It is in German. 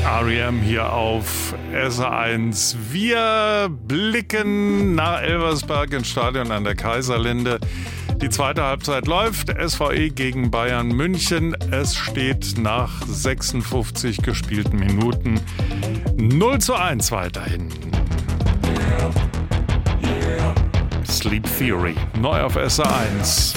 R.E.M. hier auf SA1. Wir blicken nach Elversberg ins Stadion an der Kaiserlinde. Die zweite Halbzeit läuft. SVE gegen Bayern München. Es steht nach 56 gespielten Minuten 0:1 weiterhin. Sleep Theory, neu auf SA1.